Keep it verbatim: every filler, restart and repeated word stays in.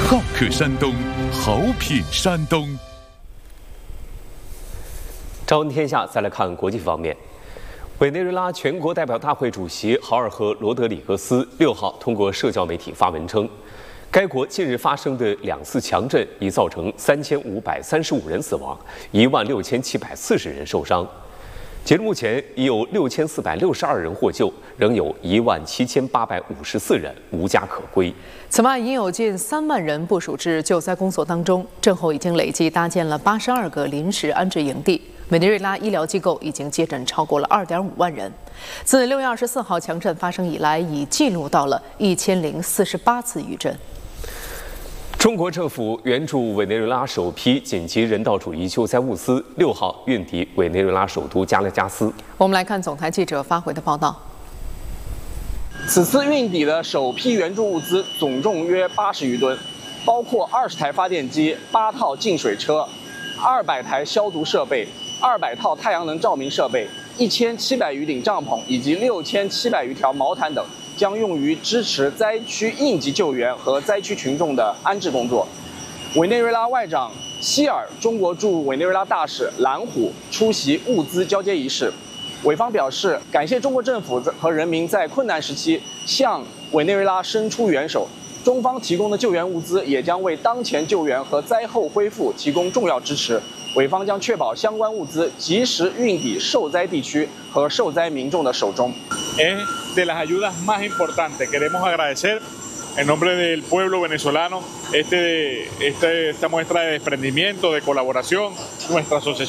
好客山东，好品山东。 朝闻天下，再来看国际方面。委内瑞拉全国代表大会主席豪尔赫罗德里格斯六号通过社交媒体发文称，该国近日发生的两次强震已造成三千五百三十五人死亡，一万六千七百四十人受伤。截至目前，已有六千四百六十二人获救，仍有一万七千八百五十四人无家可归。 此外，已有近三万人部署至救灾工作当中。震后已经累计搭建了八十二个临时安置营地。委内瑞拉医疗机构已经接诊超过了二点五万人。自六月二十四号强震发生以来，已记录到了一千零四十八次余震。 中国政府援助委内瑞拉首批紧急人道主义救灾物资六号运抵委内瑞拉首都加拉加斯。 我们来看总台记者发回的报道。 此次运抵的首批援助物资总重约八十余吨，包括二十台发电机、八套净水车、二百台消毒设备、二百套太阳能照明设备、一千七百余顶帐篷以及六千七百余条毛毯等。将用于支持灾区应急救援和灾区群众的安置工作。委内瑞拉外长希尔、中国驻委内瑞拉大使蓝虎出席物资交接仪式。委方表示，感谢中国政府和人民在困难时期向委内瑞拉伸出援手。中方提供的救援物资也将为当前救援和灾后恢复提供重要支持。委方将确保相关物资及时运抵受灾地区和受灾民众的手中。 Es de las ayudas más importantes. Queremos agradecer en nombre del pueblo venezolano este, este, esta muestra de desprendimiento, de colaboración, nuestra asociación.